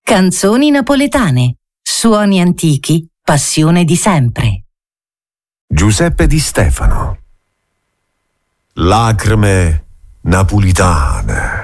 Canzoni napoletane, suoni antichi, passione di sempre. Giuseppe Di Stefano. Lacrime napolitane.